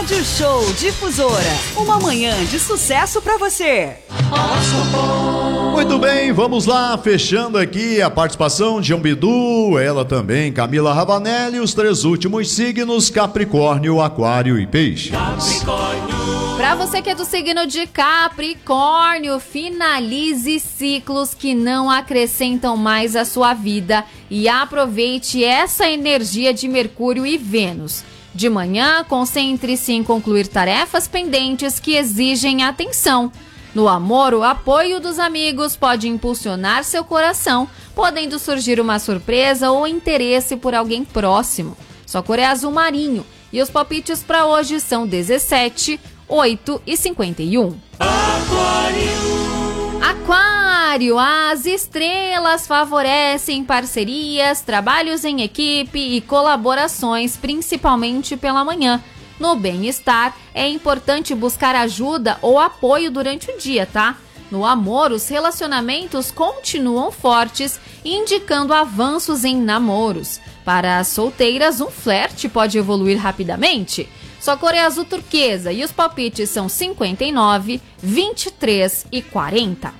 Rádio Show Difusora, uma manhã de sucesso pra você. Muito bem, vamos lá, fechando aqui a participação de João Bidu, ela também, Camila Ravanelli, os 3 últimos signos, Capricórnio, Aquário e Peixes. Para você que é do signo de Capricórnio, finalize ciclos que não acrescentam mais à sua vida e aproveite essa energia de Mercúrio e Vênus. De manhã, concentre-se em concluir tarefas pendentes que exigem atenção. No amor, o apoio dos amigos pode impulsionar seu coração, podendo surgir uma surpresa ou interesse por alguém próximo. Sua cor é azul marinho e os palpites para hoje são 17, 8 e 51. Aquário, as estrelas favorecem parcerias, trabalhos em equipe e colaborações, principalmente pela manhã. No bem-estar, é importante buscar ajuda ou apoio durante o dia, tá? No amor, os relacionamentos continuam fortes, indicando avanços em namoros. Para as solteiras, um flerte pode evoluir rapidamente. Sua cor é azul turquesa e os palpites são 59, 23 e 40.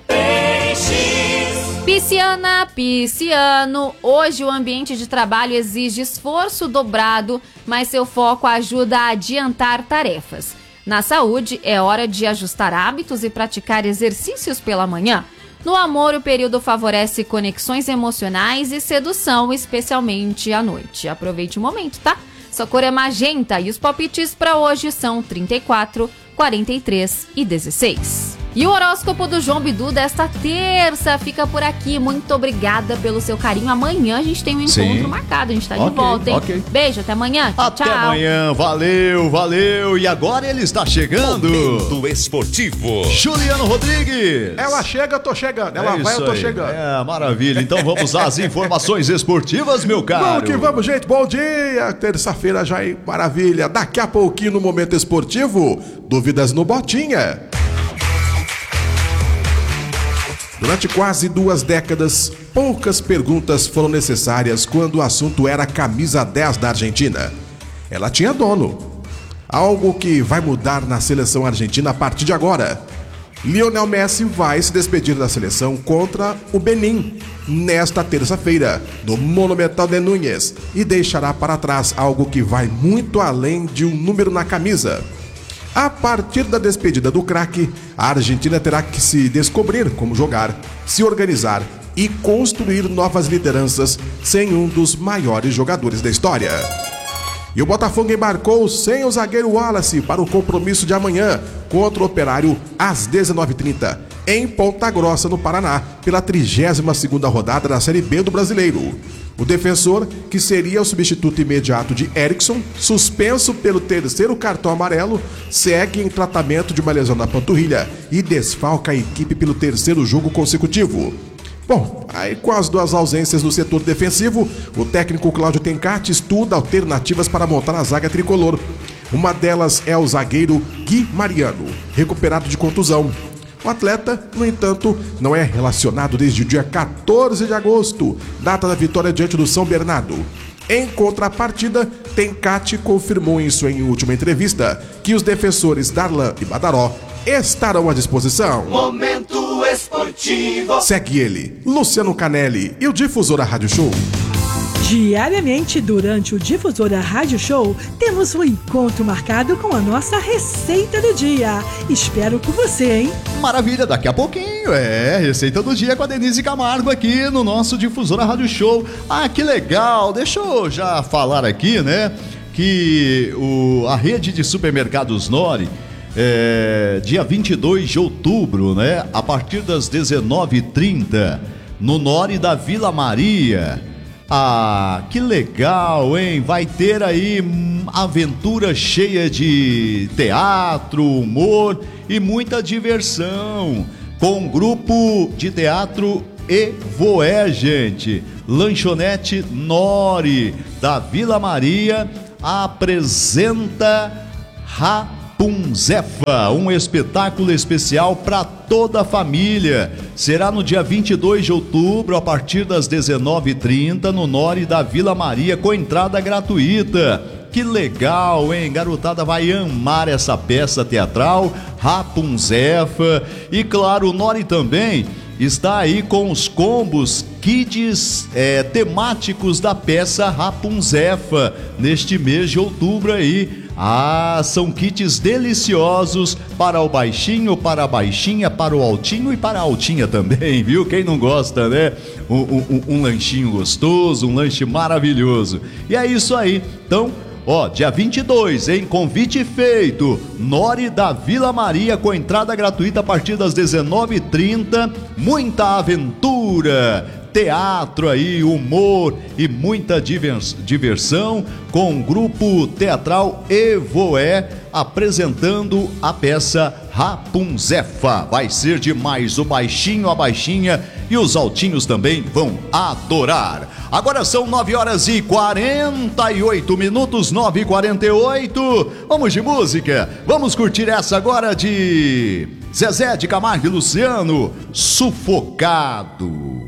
Pisciano, hoje o ambiente de trabalho exige esforço dobrado, mas seu foco ajuda a adiantar tarefas. Na saúde, é hora de ajustar hábitos e praticar exercícios pela manhã. No amor, o período favorece conexões emocionais e sedução, especialmente à noite. Aproveite o momento, tá? Sua cor é magenta e os palpites para hoje são 34, 43 e 16. E o horóscopo do João Bidu desta terça fica por aqui. Muito obrigada pelo seu carinho. Amanhã a gente tem um encontro marcado. A gente tá de volta, hein? Okay. Beijo, até amanhã. Até tchau. Amanhã. Valeu. E agora ele está chegando. Momento esportivo. Juliano Rodrigues. Ela chega, eu tô chegando. Ela vai, eu tô chegando. É, maravilha. Então vamos às informações esportivas, meu caro. Vamos que vamos, gente. Bom dia. Terça-feira já é maravilha. Daqui a pouquinho no Momento Esportivo, dúvidas no Botinha. Durante quase 2 décadas, poucas perguntas foram necessárias quando o assunto era a camisa 10 da Argentina. Ela tinha dono. Algo que vai mudar na seleção argentina a partir de agora. Lionel Messi vai se despedir da seleção contra o Benin nesta terça-feira, no Monumental de Núñez, e deixará para trás algo que vai muito além de um número na camisa. A partir da despedida do craque, a Argentina terá que se descobrir como jogar, se organizar e construir novas lideranças sem um dos maiores jogadores da história. E o Botafogo embarcou sem o zagueiro Wallace para o compromisso de amanhã contra o Operário às 19h30, em Ponta Grossa, no Paraná, pela 32ª rodada da Série B do Brasileiro. O defensor, que seria o substituto imediato de Erickson, suspenso pelo 3º cartão amarelo, segue em tratamento de uma lesão na panturrilha e desfalca a equipe pelo 3º jogo consecutivo. Bom, aí com as 2 ausências no setor defensivo, o técnico Cláudio Tencati estuda alternativas para montar a zaga tricolor. Uma delas é o zagueiro Gui Mariano, recuperado de contusão. O atleta, no entanto, não é relacionado desde o dia 14 de agosto, data da vitória diante do São Bernardo. Em contrapartida, Tencati confirmou em sua última entrevista que os defensores Darlan e Badaró estarão à disposição. Momento esportivo. Segue ele, Luciano Canelli e o Difusora Rádio Show. Diariamente, durante o Difusora Rádio Show, temos um encontro marcado com a nossa receita do dia. Espero por você, hein? Maravilha, daqui a pouquinho, receita do dia com a Denise Camargo aqui no nosso Difusora Rádio Show. Ah, que legal, deixa eu já falar aqui, né, que a rede de supermercados Nori, dia 22 de outubro, né, a partir das 19h30, no Nori da Vila Maria. Ah, que legal, hein? Vai ter aí aventura cheia de teatro, humor e muita diversão. Com o grupo de teatro Evoé, gente. Lanchonete Nori da Vila Maria apresenta Rapunzefa, um espetáculo especial para toda a família. Será no dia 22 de outubro, a partir das 19h30, no Nori da Vila Maria, com entrada gratuita. Que legal, hein? Garotada vai amar essa peça teatral, Rapunzefa. E claro, o Nori também está aí com os combos kids temáticos da peça Rapunzefa neste mês de outubro aí. São kits deliciosos para o baixinho, para a baixinha, para o altinho e para a altinha também, viu? Quem não gosta, né? Um lanchinho gostoso, um lanche maravilhoso. E é isso aí. Então, dia 22, hein? Convite feito. Nori da Vila Maria com entrada gratuita a partir das 19h30. Muita aventura, teatro aí, humor e muita diversão com o grupo teatral Evoé apresentando a peça Rapunzefa. Vai ser demais, o baixinho, a baixinha e os altinhos também vão adorar. Agora são 9h48, 9h48. Vamos de música, vamos curtir essa agora de Zezé de Camargo e Luciano, Sufocado.